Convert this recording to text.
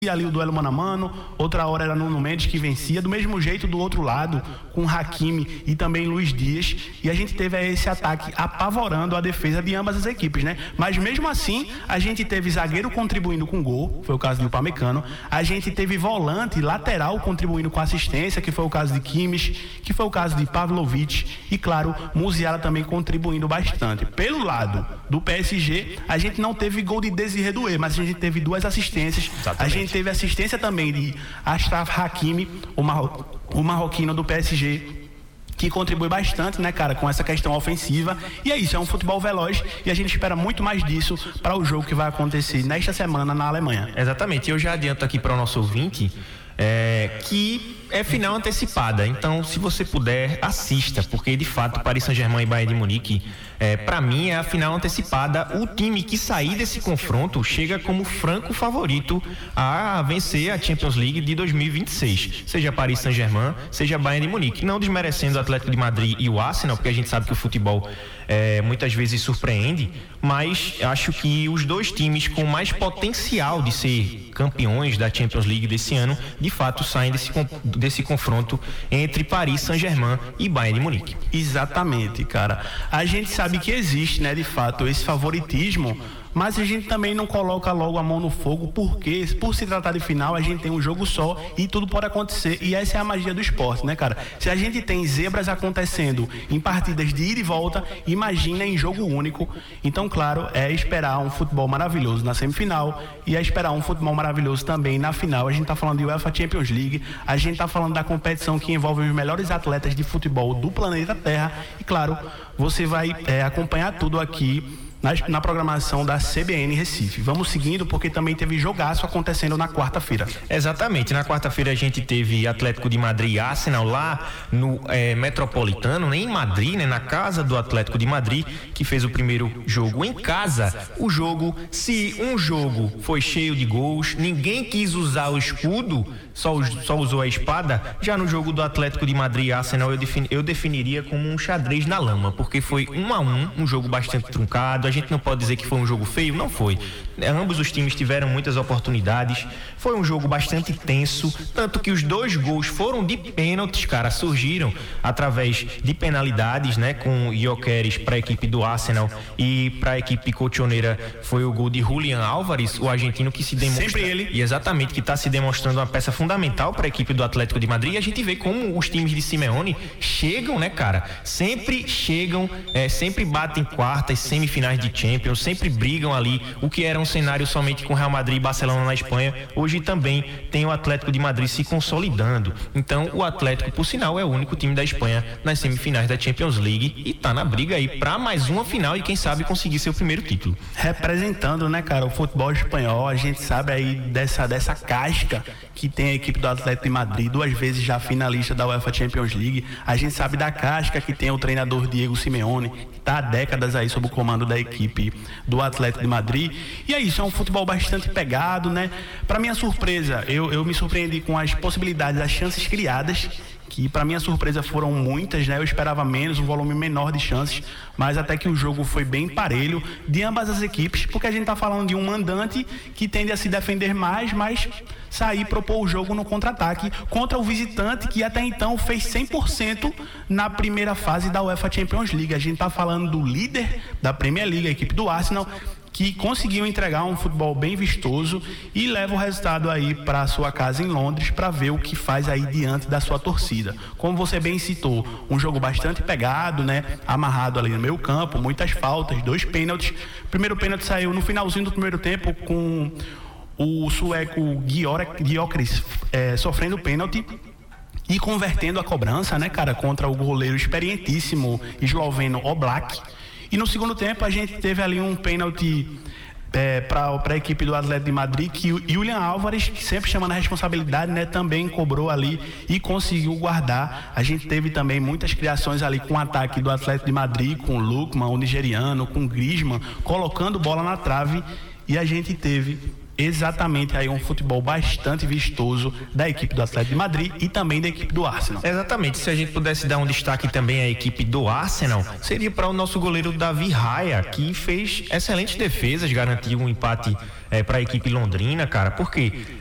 ali o duelo mano a mano, outra hora era Nuno Mendes que vencia, do mesmo jeito do outro lado, com Hakimi e também Luiz Dias, e a gente teve esse ataque apavorando a defesa de ambas as equipes, né? Mas mesmo assim, a gente teve zagueiro contribuindo com gol, foi o caso do Upamecano, a gente teve volante, lateral contribuindo com assistência, que foi o caso de Kimmich, que foi o caso de Pavlovic, e claro, Musiala também contribuindo bastante. Pelo lado do PSG, a gente não teve gol de Désiré Doué, mas a gente teve 2 assistências. Exatamente. A gente teve assistência também de Achraf Hakimi, o marroquino do PSG, que contribui bastante, né, cara, com essa questão ofensiva. E é isso, é um futebol veloz e a gente espera muito mais disso para o jogo que vai acontecer nesta semana na Alemanha. Exatamente, eu já adianto aqui para o nosso ouvinte que é final antecipada, então se você puder, assista, porque de fato Paris Saint-Germain e Bayern de Munique, para mim é a final antecipada. O time que sair desse confronto chega como franco favorito a vencer a Champions League de 2026, seja Paris Saint-Germain, seja Bayern de Munique, não desmerecendo o Atlético de Madrid e o Arsenal, porque a gente sabe que o futebol muitas vezes surpreende, mas acho que os 2 times com mais potencial de ser campeões da Champions League desse ano, de fato saem desse confronto entre Paris Saint-Germain e Bayern de Munique. Exatamente, cara. A gente sabe que existe, né, de fato, esse favoritismo, mas a gente também não coloca logo a mão no fogo, porque por se tratar de final, a gente tem um jogo só e tudo pode acontecer, e essa é a magia do esporte, né, cara? Se a gente tem zebras acontecendo em partidas de ida e volta, imagina em jogo único. Então, claro, é esperar um futebol maravilhoso na semifinal e é esperar um futebol maravilhoso também na final. A gente tá falando de UEFA Champions League, a gente tá falando da competição que envolve os melhores atletas de futebol do planeta Terra, e claro, você vai acompanhar tudo aqui na programação da CBN Recife. Vamos seguindo, porque também teve jogaço acontecendo na quarta-feira. Exatamente, na quarta-feira a gente teve Atlético de Madrid e Arsenal lá no Metropolitano, né, em Madrid, né, na casa do Atlético de Madrid, que fez o primeiro jogo em casa. Se um jogo foi cheio de gols, ninguém quis usar o escudo, só usou a espada. Já no jogo do Atlético de Madrid e Arsenal, eu definiria como um xadrez na lama, porque foi 1-1, um jogo bastante truncado. A gente não pode dizer que foi um jogo feio, não foi. Ambos os times tiveram muitas oportunidades, foi um jogo bastante tenso, tanto que os 2 gols foram de pênaltis, cara, surgiram através de penalidades, né, com Gyökeres para a equipe do Arsenal, e para a equipe colchoneira foi o gol de Julián Álvares, o argentino, que se demonstra, sempre ele, e exatamente, que está se demonstrando uma peça fundamental para a equipe do Atlético de Madrid. E a gente vê como os times de Simeone chegam, né, cara, sempre chegam, sempre batem quartas, semifinais de Champions, sempre brigam ali, o que era um cenário somente com Real Madrid e Barcelona na Espanha. Hoje também tem o Atlético de Madrid se consolidando. Então o Atlético, por sinal, é o único time da Espanha nas semifinais da Champions League e tá na briga aí para mais uma final e quem sabe conseguir seu primeiro título. Representando, né, cara, o futebol espanhol. A gente sabe aí dessa casca que tem a equipe do Atlético de Madrid, 2 vezes já finalista da UEFA Champions League. A gente sabe da casca que tem o treinador Diego Simeone, que tá há décadas aí sob o comando da equipe do Atlético de Madrid. E é isso, é um futebol bastante pegado, né? Para minha surpresa, eu me surpreendi com as possibilidades, as chances criadas, que para minha surpresa foram muitas, né? Eu esperava menos, um volume menor de chances, mas até que o jogo foi bem parelho de ambas as equipes, porque a gente tá falando de um mandante que tende a se defender mais, mas sair, propor o jogo no contra-ataque contra o visitante, que até então fez 100% na primeira fase da UEFA Champions League. A gente tá falando do líder da Premier League, a equipe do Arsenal, que conseguiu entregar um futebol bem vistoso e leva o resultado aí para sua casa em Londres para ver o que faz aí diante da sua torcida. Como você bem citou, um jogo bastante pegado, né? Amarrado ali no meio campo, muitas faltas, 2 pênaltis. O primeiro pênalti saiu no finalzinho do primeiro tempo com o sueco Gyökeres sofrendo pênalti e convertendo a cobrança, né, cara, contra o goleiro experientíssimo esloveno Oblak. E no segundo tempo a gente teve ali um pênalti para a equipe do Atlético de Madrid, que o Julián Álvares, que sempre chamando a responsabilidade, né, também cobrou ali e conseguiu guardar. A gente teve também muitas criações ali com o ataque do Atlético de Madrid, com o Lookman, o nigeriano, com o Griezmann, colocando bola na trave, e a gente teve exatamente aí um futebol bastante vistoso da equipe do Atlético de Madrid e também da equipe do Arsenal. Exatamente, se a gente pudesse dar um destaque também à equipe do Arsenal, seria para o nosso goleiro Davi Raya, que fez excelentes defesas, garantiu um empate para a equipe londrina, cara, porque